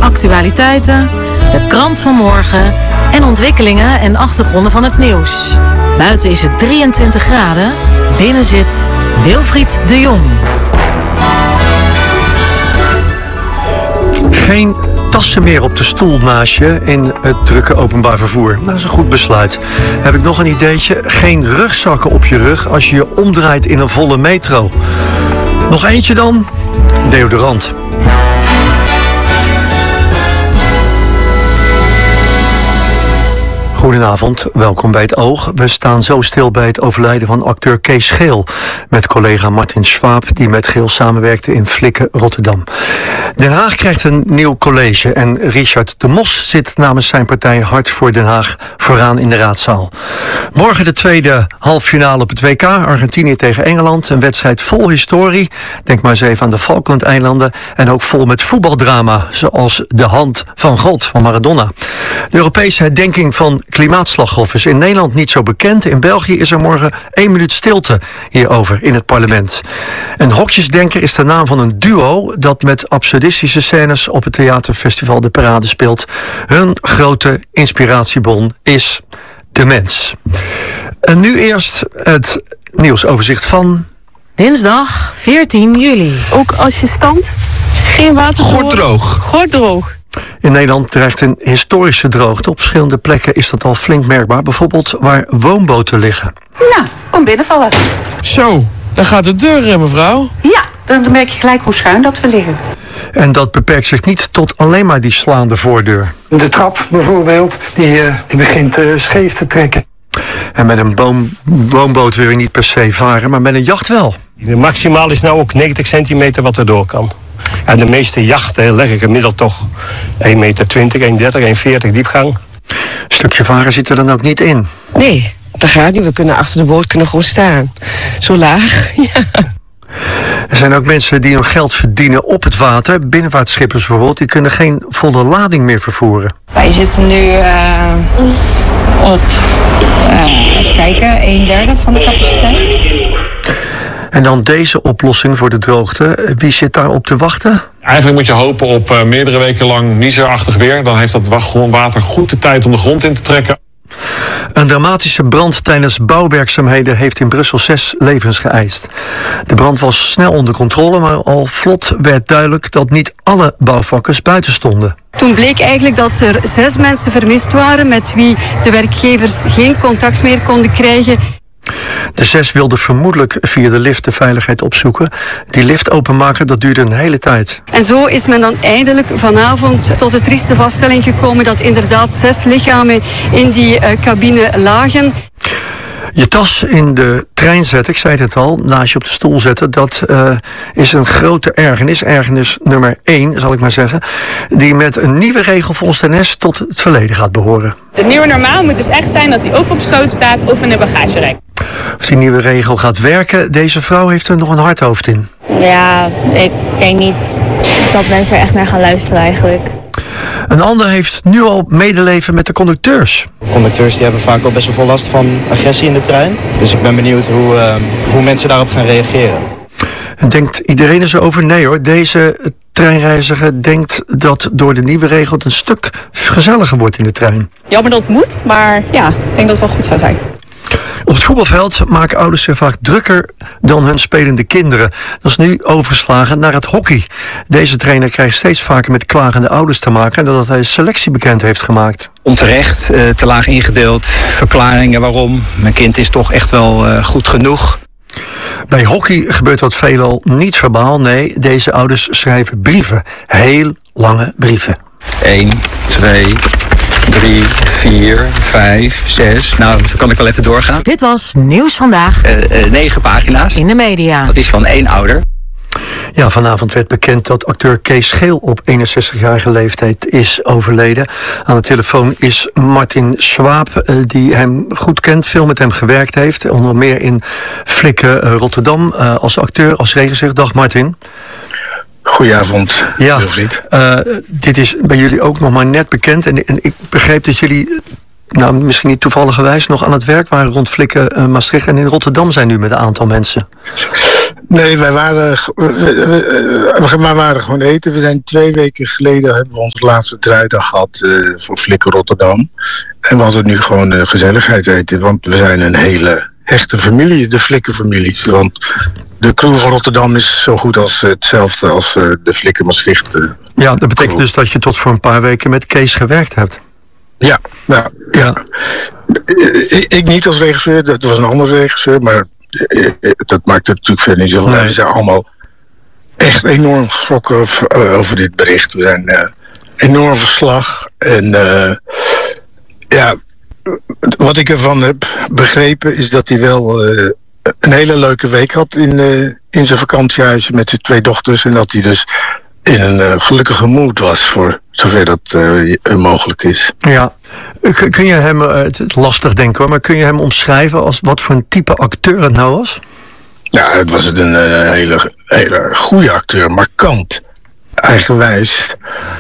actualiteiten, de krant van morgen en ontwikkelingen en achtergronden van het nieuws. Buiten is het 23 graden, binnen zit Wilfried de Jong. Geen tassen meer op de stoel naast je in het drukke openbaar vervoer. Dat is een goed besluit. Heb ik nog een ideetje? Geen rugzakken op je rug als je je omdraait in een volle metro. Nog eentje dan? Deodorant. Goedenavond, welkom bij Het Oog. We staan zo stil bij het overlijden van acteur Kees Geel met collega Martin Schwab, die met Geel samenwerkte in Flikken, Rotterdam. Den Haag krijgt een nieuw college en Richard de Mos zit namens zijn partij Hart voor Den Haag vooraan in de raadzaal. Morgen de tweede halffinale op het WK, Argentinië tegen Engeland. Een wedstrijd vol historie, denk maar eens even aan de Falklandeilanden, en ook vol met voetbaldrama, zoals de hand van God van Maradona. De Europese herdenking van klimaatslachtoffers in Nederland niet zo bekend. In België is er morgen 1 minuut stilte hierover in het parlement. Een hokjesdenker is de naam van een duo dat met absurdistische scènes op het theaterfestival De Parade speelt. Hun grote inspiratiebron is de mens. En nu eerst het nieuwsoverzicht van Dinsdag 14 juli. Ook als je stand, geen water. Gorddroog. In Nederland dreigt een historische droogte. Op verschillende plekken is dat al flink merkbaar. Bijvoorbeeld waar woonboten liggen. Nou, kom binnenvallen. Zo, daar gaat de deur, mevrouw. Ja, dan merk je gelijk hoe schuin dat we liggen. En dat beperkt zich niet tot alleen maar die slaande voordeur. De trap bijvoorbeeld, die begint scheef te trekken. En met een woonboot wil je niet per se varen, maar met een jacht wel. De maximaal is nou ook 90 centimeter wat erdoor kan. En de meeste jachten leggen gemiddeld toch 1,20 meter, 1,30, 1,40 diepgang. Een stukje varen zit er dan ook niet in. Nee, dat gaat niet. We kunnen achter de boot gewoon staan. Zo laag, ja. Er zijn ook mensen die hun geld verdienen op het water. Binnenvaartschippers bijvoorbeeld, die kunnen geen volle lading meer vervoeren. Wij zitten nu op, even kijken, 1/3 van de capaciteit. En dan deze oplossing voor de droogte. Wie zit daar op te wachten? Eigenlijk moet je hopen op meerdere weken lang nieserachtig weer. Dan heeft dat water goed de tijd om de grond in te trekken. Een dramatische brand tijdens bouwwerkzaamheden heeft in Brussel 6 levens geëist. De brand was snel onder controle, maar al vlot werd duidelijk dat niet alle bouwvakkers buiten stonden. Toen bleek eigenlijk dat er 6 mensen vermist waren met wie de werkgevers geen contact meer konden krijgen. De 6 wilden vermoedelijk via de lift de veiligheid opzoeken. Die lift openmaken, dat duurde een hele tijd. En zo is men dan eindelijk vanavond tot de trieste vaststelling gekomen dat inderdaad 6 lichamen in die cabine lagen. Je tas in de trein zetten, ik zei het al, naast je op de stoel zetten, dat is een grote ergernis. Ergernis nummer 1, zal ik maar zeggen, die met een nieuwe regel volgens de NS tot het verleden gaat behoren. Het nieuwe normaal moet dus echt zijn dat hij of op schoot staat of in de bagagerek. Of die nieuwe regel gaat werken, deze vrouw heeft er nog een hard hoofd in. Ja, ik denk niet dat mensen er echt naar gaan luisteren eigenlijk. Een ander heeft nu al medeleven met de conducteurs. Conducteurs die hebben vaak al best wel veel last van agressie in de trein. Dus ik ben benieuwd hoe mensen daarop gaan reageren. En denkt iedereen er zo over? Nee hoor, deze treinreiziger denkt dat door de nieuwe regel het een stuk gezelliger wordt in de trein. Jammer dat het moet, maar ja, ik denk dat het wel goed zou zijn. Op het voetbalveld maken ouders zich vaak drukker dan hun spelende kinderen. Dat is nu overgeslagen naar het hockey. Deze trainer krijgt steeds vaker met klagende ouders te maken nadat hij een selectie bekend heeft gemaakt. Onterecht, te laag ingedeeld, verklaringen waarom. Mijn kind is toch echt wel goed genoeg. Bij hockey gebeurt dat veelal niet verbaal. Nee, deze ouders schrijven brieven. Heel lange brieven. 1, 2, 3, 4, 5, 6. Nou, dan kan ik wel even doorgaan. Dit was Nieuws Vandaag. 9 pagina's. In de media. Dat is van 1 ouder. Ja, vanavond werd bekend dat acteur Kees Geel op 61-jarige leeftijd is overleden. Aan de telefoon is Martin Schwab, die hem goed kent, veel met hem gewerkt heeft. Onder meer in Flikken, Rotterdam, als acteur, als regisseur. Dag Martin. Goedenavond, Wilfried. Dit is bij jullie ook nog maar net bekend. En ik begreep dat jullie, nou misschien niet toevalligerwijs, nog aan het werk waren rond Flikken, Maastricht. En in Rotterdam zijn nu met een aantal mensen. Nee, wij waren gewoon eten. We zijn 2 weken geleden hebben we onze laatste draaidag gehad voor Flikken Rotterdam. En we hadden nu gewoon gezelligheid eten. Want we zijn een hele hechte familie, de Flikken-familie. Want de crew van Rotterdam is zo goed als hetzelfde als de Flikken Maastricht. Ja, dat betekent dus dat je tot voor een paar weken met Kees gewerkt hebt. Ja. Ik niet als regisseur, dat was een andere regisseur, maar dat maakt het natuurlijk verder niet zo van. We zijn allemaal echt enorm geschrokken over dit bericht. We zijn enorm verslag. En wat ik ervan heb begrepen is dat hij wel een hele leuke week had in zijn vakantiehuis met zijn 2 dochters. En dat hij dus in een gelukkige mood was voor zover dat mogelijk is. Ja. Kun je hem, het is lastig denken hoor, maar kun je hem omschrijven als wat voor een type acteur het nou was? Ja, het was een hele goede acteur, markant, eigenwijs,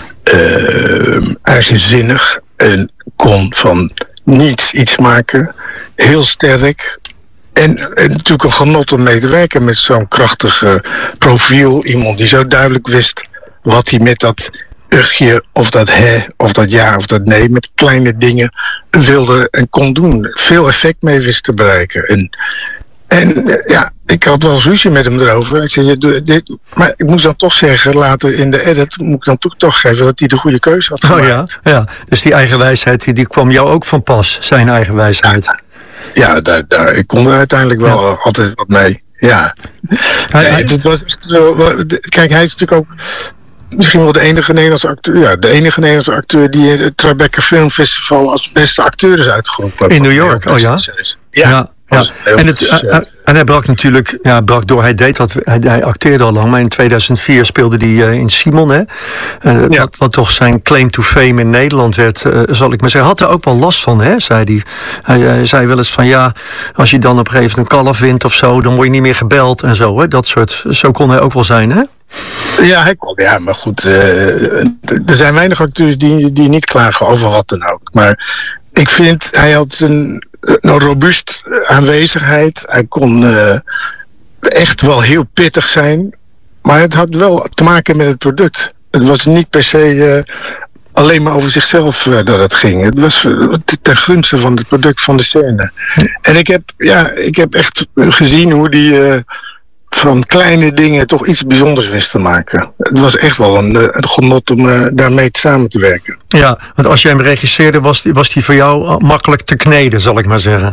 eigenzinnig en kon van niets iets maken. Heel sterk. En natuurlijk een genot om mee te werken met zo'n krachtig profiel. Iemand die zo duidelijk wist wat hij met dat ugje of dat of dat ja of dat nee, met kleine dingen wilde en kon doen. Veel effect mee wist te bereiken. En ik had wel ruzie met hem erover. Ik zei, dit, maar ik moest dan toch zeggen, later in de edit moet ik dan toch geven dat hij de goede keuze had gemaakt. Oh ja. Dus die eigen wijsheid, die kwam jou ook van pas, zijn eigen wijsheid. Ja, ik kon er uiteindelijk wel altijd wat mee. Ja. Het was echt zo. Kijk, hij is natuurlijk ook misschien wel de enige Nederlandse acteur. Ja, de enige Nederlandse acteur die het Tribeca Film Festival als beste acteur is uitgeroepen. In New York, Ja. En hij brak natuurlijk, door. Hij acteerde al lang, maar in 2004 speelde hij in Simon, hè? Wat toch zijn claim to fame in Nederland werd, zal ik maar zeggen. Had er ook wel last van, hè? Zei hij. Hij zei wel eens van als je dan op een gegeven moment een kalf wint of zo, dan word je niet meer gebeld en zo, hè? Dat soort, zo kon hij ook wel zijn, hè? Ja, hij kon. Ja, maar goed, er zijn weinig acteurs die niet klagen over wat dan ook. Maar ik vind, hij had een robuust aanwezigheid. Hij kon echt wel heel pittig zijn. Maar het had wel te maken met het product. Het was niet per se alleen maar over zichzelf dat het ging. Het was ten gunste van het product van de scène. En ik heb echt gezien hoe die van kleine dingen toch iets bijzonders wist te maken. Het was echt wel een genot om daarmee samen te werken. Ja, want als jij hem regisseerde, was die voor jou makkelijk te kneden, zal ik maar zeggen.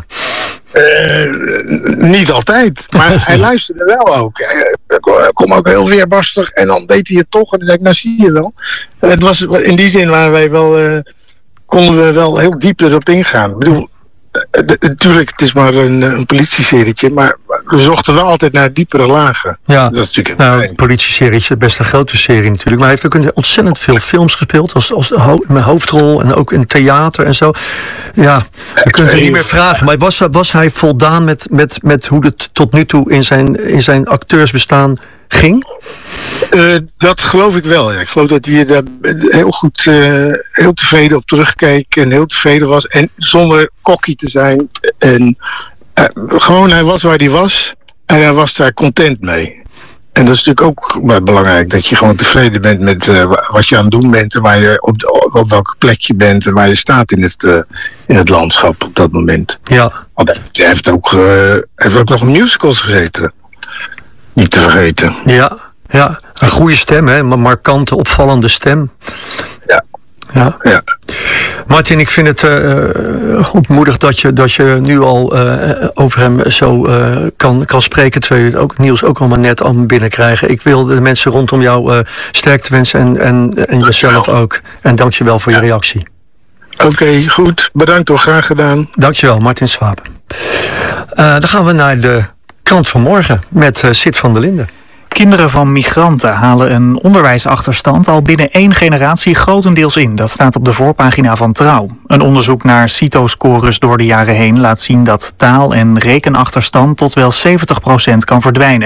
Niet altijd, maar hij luisterde wel ook. Hij kwam ook heel weerbarstig en dan deed hij het toch. En dan denk ik, nou zie je wel. Het was, in die zin waren wij wel, konden we wel heel diep erop ingaan. Ik bedoel, natuurlijk, het is maar een politieserietje, maar we zochten wel altijd naar diepere lagen. Ja, dat is natuurlijk een politieserietje, best een grote serie natuurlijk. Maar hij heeft ook ontzettend veel films gespeeld, als met hoofdrol en ook in theater en zo. Ja, je kunt het niet meer vragen. Maar was hij voldaan met hoe het tot nu toe in zijn acteursbestaan ging? Dat geloof ik wel. Ja. Ik geloof dat hij daar heel goed, heel tevreden op terugkeek en heel tevreden was. En zonder kokkie te zijn. En gewoon, hij was waar hij was. En hij was daar content mee. En dat is natuurlijk ook belangrijk. Dat je gewoon tevreden bent met wat je aan het doen bent. En waar je op welke plek je bent. En waar je staat in het landschap op dat moment. Ja. Want hij heeft ook nog in musicals gezeten. Niet te vergeten. Ja, een goede stem, hè? Een markante, opvallende stem. Ja. Martin, ik vind het goedmoedig dat je nu al over hem zo kan spreken, terwijl je het ook, Niels, ook allemaal net allemaal binnenkrijgen. Ik wil de mensen rondom jou sterkte wensen en jezelf ook. En dank je wel voor je reactie. Oké, goed. Bedankt hoor, graag gedaan. Dank je wel, Martin Swaap. Dan gaan we naar de krant van morgen met Sid van der Linden. Kinderen van migranten halen een onderwijsachterstand al binnen 1 generatie grotendeels in. Dat staat op de voorpagina van Trouw. Een onderzoek naar CITO-scores door de jaren heen laat zien dat taal- en rekenachterstand tot wel 70% kan verdwijnen.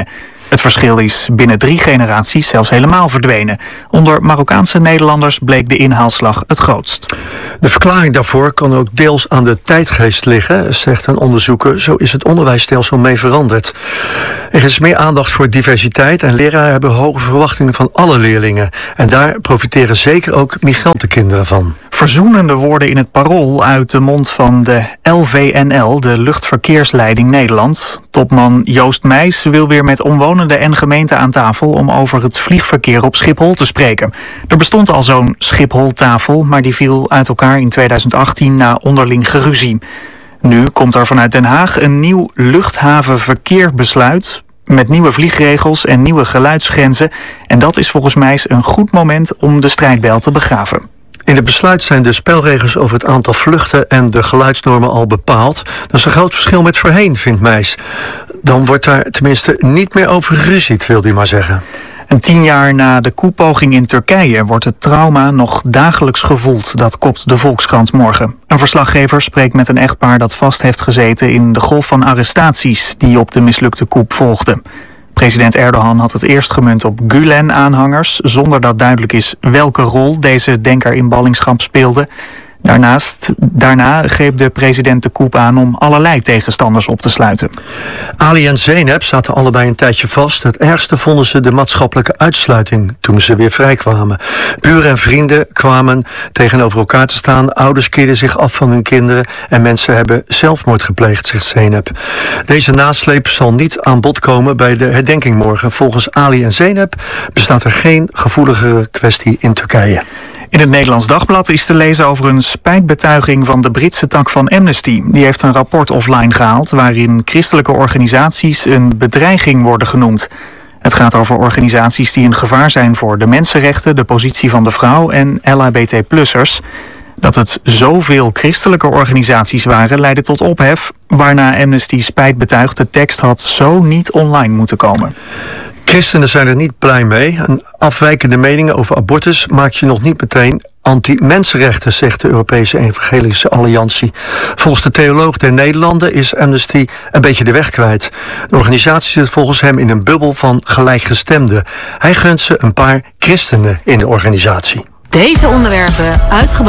Het verschil is binnen 3 generaties zelfs helemaal verdwenen. Onder Marokkaanse Nederlanders bleek de inhaalslag het grootst. De verklaring daarvoor kan ook deels aan de tijdgeest liggen, zegt een onderzoeker. Zo is het onderwijsstelsel mee veranderd. Er is meer aandacht voor diversiteit en leraren hebben hoge verwachtingen van alle leerlingen. En daar profiteren zeker ook migrantenkinderen van. Verzoenende woorden in het Parool uit de mond van de LVNL, de Luchtverkeersleiding Nederland. Topman Joost Meijs wil weer met omwonenden en gemeenten aan tafel om over het vliegverkeer op Schiphol te spreken. Er bestond al zo'n Schiphol-tafel, maar die viel uit elkaar in 2018 na onderling geruzie. Nu komt er vanuit Den Haag een nieuw luchthavenverkeerbesluit met nieuwe vliegregels en nieuwe geluidsgrenzen. En dat is volgens Meijs een goed moment om de strijdbijl te begraven. In het besluit zijn de spelregels over het aantal vluchten en de geluidsnormen al bepaald. Dat is een groot verschil met voorheen, vindt Meijs. Dan wordt daar tenminste niet meer over geruzied, wil hij maar zeggen. En 10 jaar na de koepoging in Turkije wordt het trauma nog dagelijks gevoeld. Dat kopt de Volkskrant morgen. Een verslaggever spreekt met een echtpaar dat vast heeft gezeten in de golf van arrestaties die op de mislukte coup volgden. President Erdogan had het eerst gemunt op Gulen-aanhangers, zonder dat duidelijk is welke rol deze denker in ballingschap speelde. Daarna greep de president de coup aan om allerlei tegenstanders op te sluiten. Ali en Zeynep zaten allebei een tijdje vast. Het ergste vonden ze de maatschappelijke uitsluiting toen ze weer vrijkwamen. Buren en vrienden kwamen tegenover elkaar te staan. Ouders keerden zich af van hun kinderen en mensen hebben zelfmoord gepleegd, zegt Zeynep. Deze nasleep zal niet aan bod komen bij de herdenking morgen. Volgens Ali en Zeynep bestaat er geen gevoeligere kwestie in Turkije. In het Nederlands Dagblad is te lezen over een spijtbetuiging van de Britse tak van Amnesty. Die heeft een rapport offline gehaald waarin christelijke organisaties een bedreiging worden genoemd. Het gaat over organisaties die een gevaar zijn voor de mensenrechten, de positie van de vrouw en LHBT-plussers. Dat het zoveel christelijke organisaties waren leidde tot ophef, waarna Amnesty spijt betuigt de tekst had zo niet online moeten komen. Christenen zijn er niet blij mee. Een afwijkende meningen over abortus maakt je nog niet meteen anti-mensenrechten, zegt de Europese Evangelische Alliantie. Volgens de theoloog der Nederlanden is Amnesty een beetje de weg kwijt. De organisatie zit volgens hem in een bubbel van gelijkgestemden. Hij gunt ze een paar christenen in de organisatie. Deze onderwerpen uitgebreid